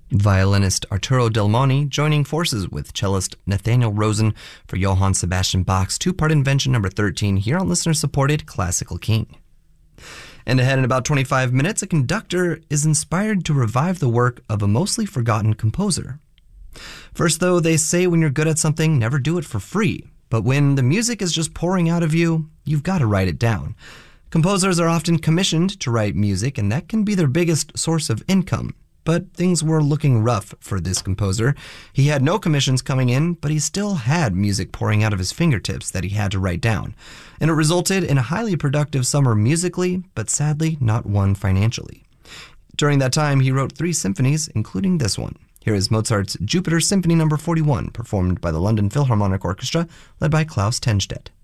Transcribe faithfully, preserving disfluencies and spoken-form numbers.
Violinist Arturo Del Monte joining forces with cellist Nathaniel Rosen for Johann Sebastian Bach's two-part invention number thirteen here on listener-supported Classical King. And ahead in about twenty-five minutes, a conductor is inspired to revive the work of a mostly forgotten composer. First, though, they say when you're good at something, never do it for free. But when the music is just pouring out of you, you've got to write it down. Composers are often commissioned to write music, and that can be their biggest source of income. But things were looking rough for this composer. He had no commissions coming in, but he still had music pouring out of his fingertips that he had to write down. And it resulted in a highly productive summer musically, but sadly not one financially. During that time, he wrote three symphonies, including this one. Here is Mozart's Jupiter Symphony number forty-one, performed by the London Philharmonic Orchestra, led by Klaus Tennstedt.